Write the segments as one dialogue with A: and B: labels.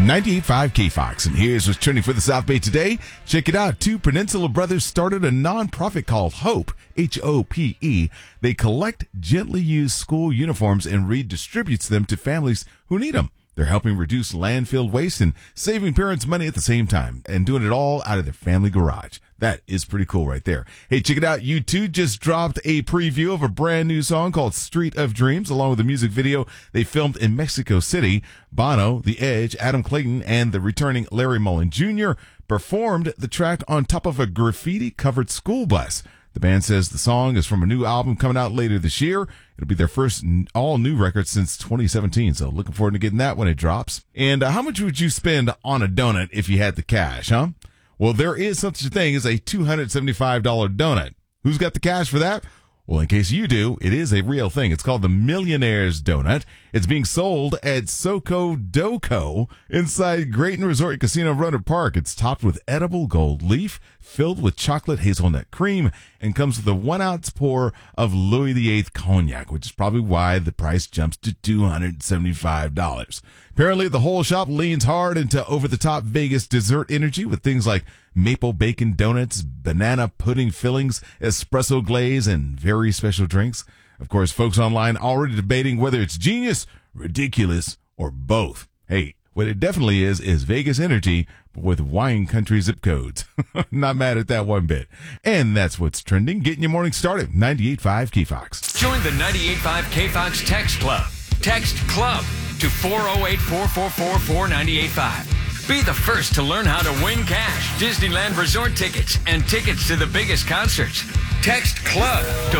A: 98.5 KFOX, and here's what's trending for the South Bay today. Check it out. Two Peninsula brothers started a nonprofit called HOPE, H-O-P-E. They collect gently used school uniforms and redistributes them to families who need them. They're helping reduce landfill waste and saving parents money at the same time, and doing it all out of their family garage. That is pretty cool right there. Hey, check it out. U2 just dropped a preview of a brand new song called Street of Dreams, along with a music video they filmed in Mexico City. Bono, The Edge, Adam Clayton, and the returning Larry Mullen Jr. performed the track on top of a graffiti-covered school bus. The band says the song is from a new album coming out later this year. It'll be their first all-new record since 2017, so looking forward to getting that when it drops. And how much would you spend on a donut if you had the cash, huh? Well, there is such a thing as a $275 donut. Who's got the cash for that? Well, in case you do, it is a real thing. It's called the Millionaire's Donut. It's being sold at Soco Doco inside Grayton Resort Casino Roanoke Park. It's topped with edible gold leaf, filled with chocolate hazelnut cream, and comes with a 1 ounce pour of Louis XVIII cognac, which is probably why the price jumps to $275. Apparently, the whole shop leans hard into over-the-top Vegas dessert energy with things like maple bacon donuts, banana pudding fillings, espresso glaze, and very special drinks. Of course, folks online already debating whether it's genius, ridiculous, or both. Hey, what it definitely is Vegas energy, but with wine country zip codes. Not mad at that one bit. And that's what's trending. Getting your morning started. 98.5 KFOX.
B: Join the 98.5 KFOX Text Club. Text CLUB to 408-444-4985. Be the first to learn how to win cash, Disneyland Resort tickets, and tickets to the biggest concerts. Text CLUB to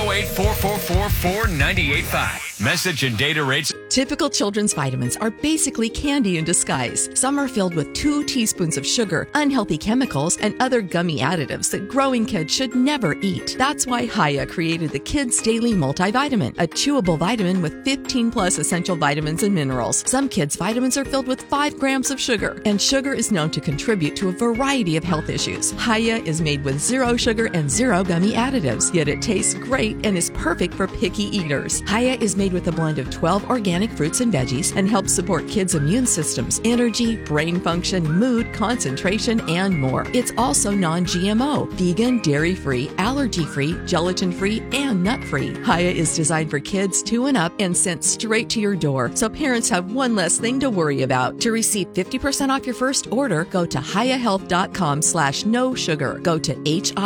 B: 408-444-4985. Message and data rates.
C: Typical children's vitamins are basically candy in disguise. Some are filled with 2 teaspoons of sugar, unhealthy chemicals, and other gummy additives that growing kids should never eat. That's why Hiya created the Kids Daily Multivitamin, a chewable vitamin with 15 plus essential vitamins and minerals. Some kids' vitamins are filled with 5 grams of sugar, and sugar is known to contribute to a variety of health issues. Hiya is made with 0 sugar and 0 gummy additives, yet it tastes great and is perfect for picky eaters. Hiya is made with a blend of 12 organic fruits and veggies and helps support kids' immune systems, energy, brain function, mood, concentration, and more. It's also non-GMO, vegan, dairy-free, allergy-free, gelatin-free, and nut-free. Hiya is designed for kids 2 and up and sent straight to your door, so parents have one less thing to worry about. To receive 50% off your first order, go to hiyahealth.com/no sugar. Go to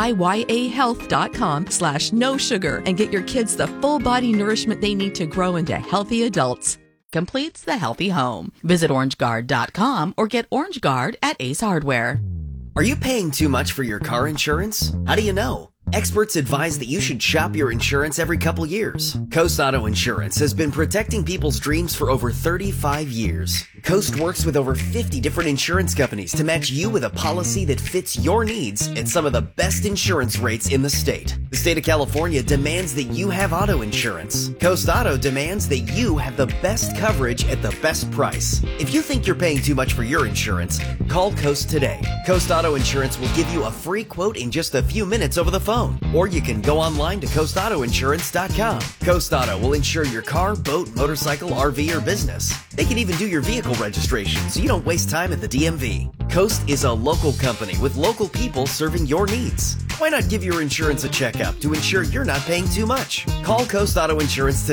C: hiyahealth.com/no sugar and get your kids the full body nourishment they need to grow into healthy adults. Completes the healthy home. Visit OrangeGuard.com or get OrangeGuard at Ace Hardware.
D: Are you paying too much for your car insurance? How do you know? Experts advise that you should shop your insurance every couple years. Coast Auto Insurance has been protecting people's dreams for over 35 years. Coast works with over 50 different insurance companies to match you with a policy that fits your needs at some of the best insurance rates in the state. The state of California demands that you have auto insurance. Coast Auto demands that you have the best coverage at the best price. If you think you're paying too much for your insurance, call Coast today. Coast Auto Insurance will give you a free quote in just a few minutes over the phone. Or you can go online to coastautoinsurance.com. Coast Auto will insure your car, boat, motorcycle, RV, or business. They can even do your vehicle registration so you don't waste time at the DMV. Coast is a local company with local people serving your needs. Why not give your insurance a checkup to ensure you're not paying too much? Call Coast Auto Insurance today.